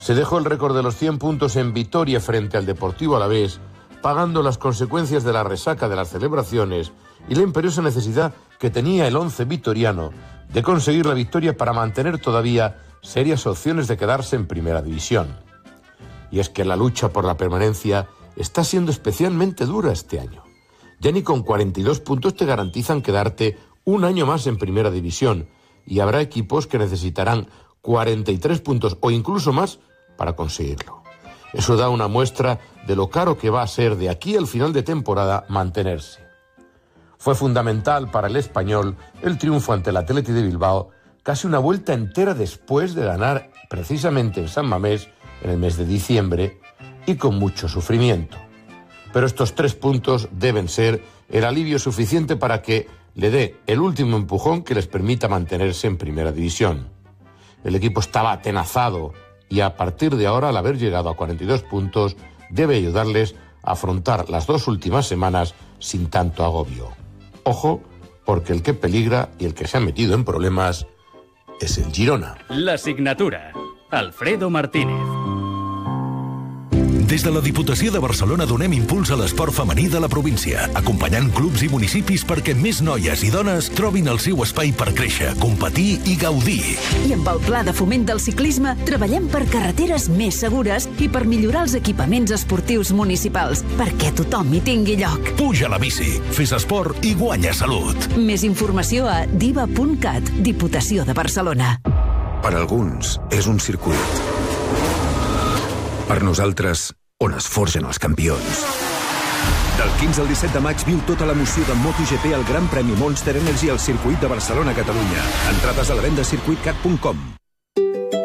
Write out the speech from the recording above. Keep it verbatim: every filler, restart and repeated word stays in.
Se dejó el récord de los cien puntos en Vitoria frente al Deportivo Alavés, pagando las consecuencias de la resaca de las celebraciones y la imperiosa necesidad que tenía el once vitoriano de conseguir la victoria para mantener todavía serias opciones de quedarse en Primera División. Y es que la lucha por la permanencia está siendo especialmente dura este año. Ya ni con cuarenta y dos puntos te garantizan quedarte un año más en Primera División, y habrá equipos que necesitarán cuarenta y tres puntos o incluso más para conseguirlo. Eso da una muestra de lo caro que va a ser de aquí al final de temporada mantenerse. Fue fundamental para el Español el triunfo ante el Athletic de Bilbao, casi una vuelta entera después de ganar precisamente en San Mamés en el mes de diciembre y con mucho sufrimiento. Pero estos tres puntos deben ser el alivio suficiente para que le dé el último empujón que les permita mantenerse en Primera División. El equipo estaba atenazado y a partir de ahora, al haber llegado a cuarenta y dos puntos, debe ayudarles a afrontar las dos últimas semanas sin tanto agobio. Ojo, porque el que peligra y el que se ha metido en problemas es el Girona. La signatura. Alfredo Martínez. Des de la Diputació de Barcelona donem impuls a l'esport femení de la província, acompanyant clubs i municipis perquè més noies i dones trobin el seu espai per créixer, competir i gaudir. I amb el Pla de Foment del Ciclisme treballem per carreteres més segures i per millorar els equipaments esportius municipals, perquè tothom hi tingui lloc. Puja a la bici, fes esport i guanya salut. Més informació a diva punt cat, Diputació de Barcelona. Per alguns és un circuit. Per nosaltres, on es forgen els campions. Del quinze al disset de maig viu tota l'emoció de MotoGP al Gran Premi Monster Energy al circuit de Barcelona-Catalunya. Entrades a la venda a circuit cat punt com.